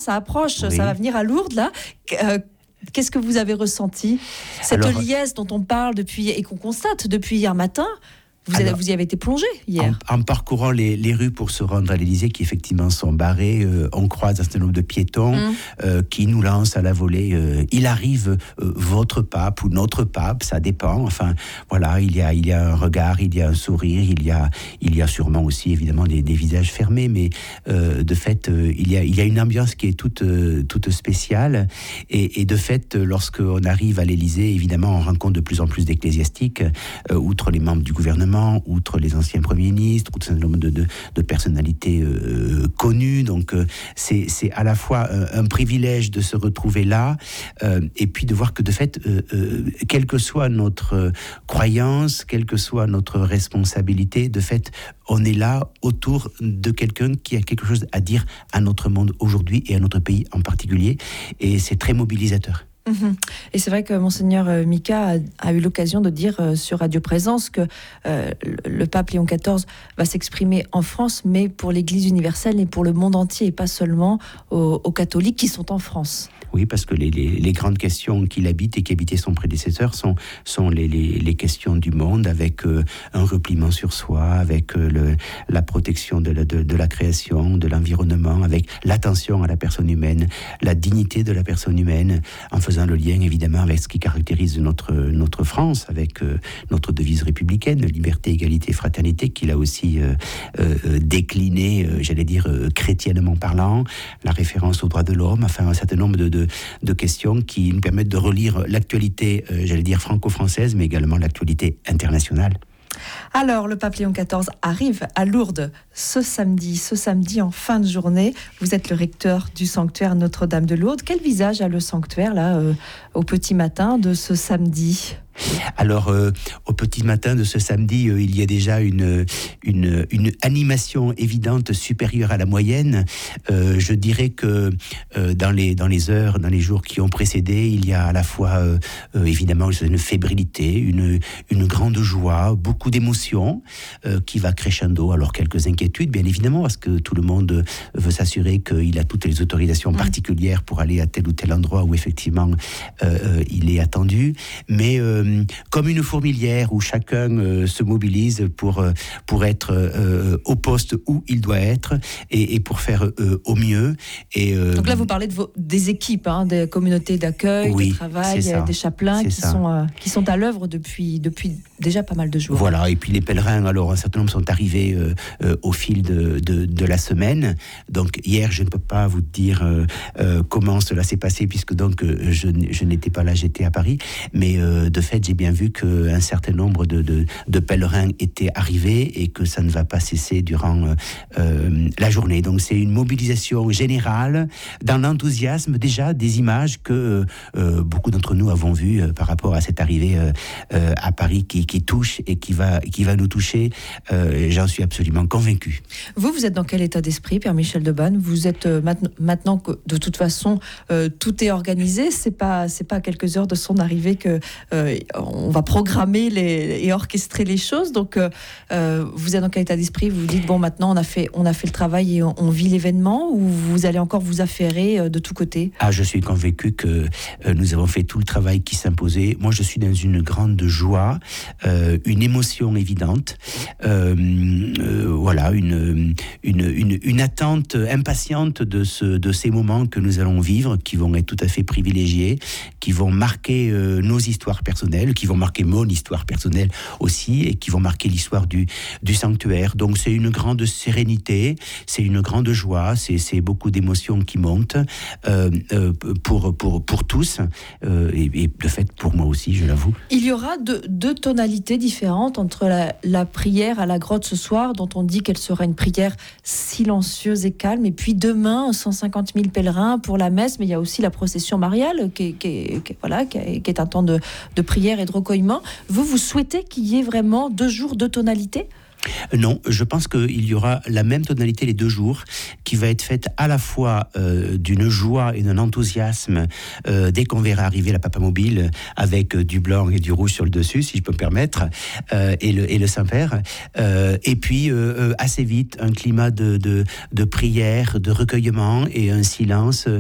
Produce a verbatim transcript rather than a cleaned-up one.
ça approche, Oui. ça va venir à Lourdes, là. Euh, Qu'est-ce que vous avez ressenti ? Cette Alors, liesse dont on parle depuis et qu'on constate depuis hier matin, vous, alors, avez, vous y avez été plongé hier. En, en parcourant les, les rues pour se rendre à l'Élysée, qui effectivement sont barrées, euh, on croise un certain nombre de piétons mmh. euh, qui nous lancent à la volée. Euh, il arrive euh, votre pape ou notre pape, ça dépend. Enfin, voilà, il y a, il y a un regard, il y a un sourire, il y a, il y a sûrement aussi évidemment des, des visages fermés, mais euh, de fait, euh, il y a, il y a une ambiance qui est toute, euh, toute spéciale. Et, et de fait, lorsqu'on arrive à l'Élysée, évidemment, on rencontre de plus en plus d'ecclésiastiques, euh, outre les membres du gouvernement, outre les anciens premiers ministres, outre un certain nombre de, de, de personnalités euh, connues. Donc, euh, c'est, c'est à la fois euh, un privilège de se retrouver là, euh, et puis de voir que, de fait, euh, euh, quelle que soit notre euh, croyance, quelle que soit notre responsabilité, de fait, on est là autour de quelqu'un qui a quelque chose à dire à notre monde aujourd'hui et à notre pays en particulier. Et c'est très mobilisateur. Mmh. Et c'est vrai que Monseigneur Mika a, a eu l'occasion de dire euh, sur Radio Présence que euh, le, le pape Léon quatorze va s'exprimer en France, mais pour l'Église universelle et pour le monde entier, et pas seulement aux, aux catholiques qui sont en France. Oui, parce que les, les, les grandes questions qu'il habite et qui habitaient son prédécesseur sont, sont les, les, les questions du monde, avec euh, un repliement sur soi, avec euh, le, la protection de la, de, de la création, de l'environnement, avec l'attention à la personne humaine, la dignité de la personne humaine, en faisant le lien évidemment avec ce qui caractérise notre, notre France, avec euh, notre devise républicaine, liberté, égalité, fraternité, qu'il a aussi euh, euh, décliné, euh, j'allais dire, euh, chrétiennement parlant, la référence aux droits de l'homme, enfin un certain nombre de, de, de questions qui nous permettent de relire l'actualité, euh, j'allais dire, franco-française, mais également l'actualité internationale. Alors, le pape Léon quatorze arrive à Lourdes ce samedi, ce samedi en fin de journée. Vous êtes le recteur du sanctuaire Notre-Dame de Lourdes. Quel visage a le sanctuaire, là, euh, au petit matin de ce samedi ? Alors, euh, au petit matin de ce samedi, euh, il y a déjà une, une, une animation évidente supérieure à la moyenne. Euh, je dirais que euh, dans, les, dans les heures, dans les jours qui ont précédé, il y a à la fois, euh, euh, évidemment, une fébrilité, une, une grande joie, beaucoup d'émotions euh, qui va crescendo. Alors, quelques inquiétudes, bien évidemment, parce que tout le monde veut s'assurer qu'il a toutes les autorisations particulières pour aller à tel ou tel endroit où, effectivement, euh, il est attendu. Mais... Euh, comme une fourmilière où chacun euh, se mobilise pour, euh, pour être euh, au poste où il doit être et, et pour faire euh, au mieux. Et, euh, Donc là, vous parlez de vos, des équipes, hein, des communautés d'accueil, oui, de travail, des chapelains qui sont, euh, qui sont à l'œuvre depuis, depuis déjà pas mal de jours. Voilà, et puis les pèlerins, alors un certain nombre sont arrivés euh, euh, au fil de, de, de la semaine. Donc hier, je ne peux pas vous dire euh, euh, comment cela s'est passé, puisque donc euh, je, je n'étais pas là, j'étais à Paris. Mais euh, de fait, j'ai bien vu qu'un certain nombre de, de, de pèlerins étaient arrivés et que ça ne va pas cesser durant euh, la journée. Donc c'est une mobilisation générale dans l'enthousiasme déjà des images que euh, beaucoup d'entre nous avons vues euh, par rapport à cette arrivée euh, euh, à Paris qui, qui touche et qui va, qui va nous toucher. Euh, j'en suis absolument convaincu. Vous, vous êtes dans quel état d'esprit, Père Michel de Banne ? Vous êtes euh, maintenant, maintenant que de toute façon euh, tout est organisé, c'est pas, c'est pas à quelques heures de son arrivée que euh, on va programmer les, et orchestrer les choses. Donc, euh, euh, vous êtes dans quel état d'esprit ? Vous vous dites, bon, maintenant, on a fait, on a fait le travail et on, on vit l'événement, ou vous allez encore vous affairer euh, de tous côtés ? Ah, je suis convaincu que euh, nous avons fait tout le travail qui s'imposait. Moi, je suis dans une grande joie, euh, une émotion évidente, euh, euh, voilà, une, une, une, une attente impatiente de, ce, de ces moments que nous allons vivre, qui vont être tout à fait privilégiés, qui vont marquer euh, nos histoires personnelles, qui vont marquer mon histoire personnelle aussi, et qui vont marquer l'histoire du, du sanctuaire. Donc c'est une grande sérénité, c'est une grande joie, c'est, c'est beaucoup d'émotions qui montent euh, euh, pour, pour, pour tous, euh, et, et de fait pour moi aussi, je l'avoue. Il y aura deux, deux tonalités différentes entre la, la prière à la grotte ce soir, dont on dit qu'elle sera une prière silencieuse et calme, et puis demain, cent cinquante mille pèlerins pour la messe, mais il y a aussi la procession mariale, qui, qui, qui, voilà, qui, qui est un temps de, de prière et de recueillement. Vous, vous souhaitez qu'il y ait vraiment deux jours, deux tonalités ? Non, je pense qu'il y aura la même tonalité les deux jours, qui va être faite à la fois euh, d'une joie et d'un enthousiasme euh, dès qu'on verra arriver la Papa Mobile avec euh, du blanc et du rouge sur le dessus, si je peux me permettre, euh, et, le, et le Saint-Père. Euh, et puis, euh, assez vite, un climat de, de, de prière, de recueillement et un silence